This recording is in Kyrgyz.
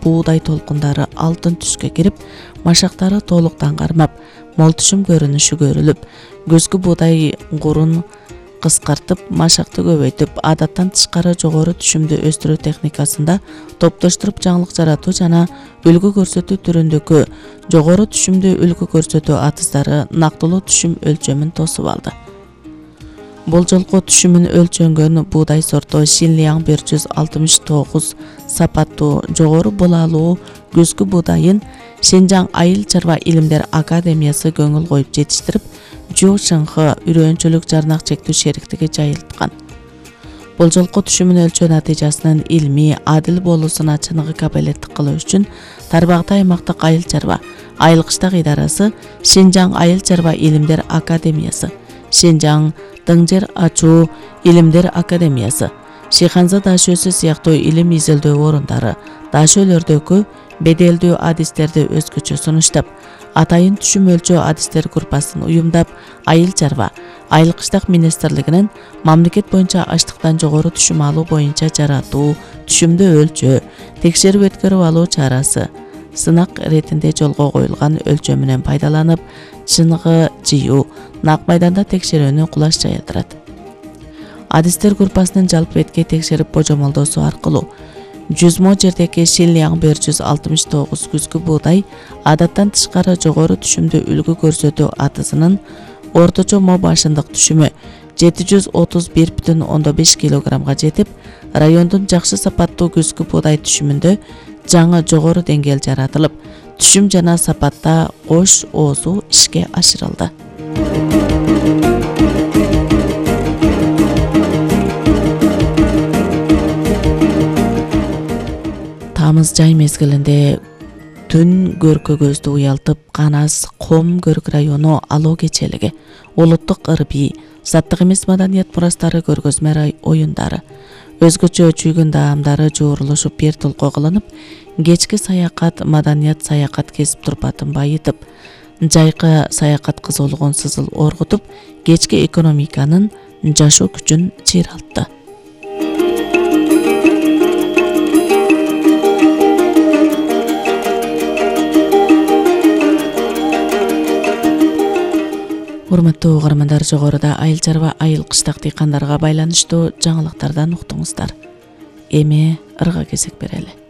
буудай толкундары алтын түскө кирип, машактары толуктан кармап, мол түшүм көрүнүшү көрүлүп, көзгү буудай гурун кыскартып, машакты көбөйтүп, адаттан тышкары жогору түшүмдү өстүрүү техникасында топтоштуруп жаңылык жаратуу жана үлгү көрсөтүү түрүндөгү жогору түшүмдү үлгү көрсөтүү атыздары нактылуу түшүм өлчөмүн тосуп алды. Болжолко түшүмүн өлчөнгөн буудай сорту Шинлияң 169 сапаттуу жогору булалуу көзгү буудайын Шенжаң Айыл чарба илимдер академиясы көңүл коюп жетиштирип, Жошыңхы үйрөнчүлүк жарнак чектүү шериктиги жайылткан. Болжолко түшүмүн өлчөө натыйжасынын илмий, адил болуусуна чыныгы кабилеттик кылуу үчүн Тарбагтай аймактык айыл чарба айылкыштак идарасы, Шенжаң Айыл чарба илимдер академиясы, Шенжаң Дыңжер ачуу илимдер академиясы, Шиханза дашөөсү сыяктуу илим изилдөө орундары дашөөлөрдөгү беделдүү адистерди өзгөчө сунуштап, атайын түшүм өлчөө адистер группасын уюмдап, айыл чарба айылкыштак министрлигинин мамлекет боюнча аштыктан жогору түшүм алуу боюнча жаратуу, түшүмдү өлчөө, текшерип өткөрүп алуу чарасы сынак иретинде жолго коюлган өлчөө менен пайдаланып, чыныгы жыюу, нак майданда текшерүүнү кулаш жаялтырат. Адистер группасынын жалпы бетке текшерип божомолдоосу аркылуу 100 мо жердеги Шинлияң 169 күзгү буудай адаттан тышкары жогору түшүмдү үлгү көрсөтүү атысынын орточо мо башындык түшүмү 731,5 килограммга жетип, райондун жакшы сапаттуу күзгү буудай түшүмүндө жаңы жогору деңгээл жаратылып, түшүм жана сапатта кош оозу ишке ашырылды. Тамыз жай мезгилинде түн көркө көздү уялтып, Канас, Ком Көрк району Алоо кечелиги, улуттук ырбий, заттык эмес маданият мурастары көргөзмө оюндары, өзгөчө чүйгүн даамдары жуурулушуп бир толко кылынып, кечки саякат, маданият саякат кесип турпатын байытып, жайкы саякат кызуулугун сызыл оргутуп, кечки экономиканын жашоо күчүн чыйралтты. Урматтуу угармандар, жогоруда айыл чарба айыл кыштак дыйкандарга байланыштуу жаңылыктардан уктуңуздар. Эми ырга кезек берели.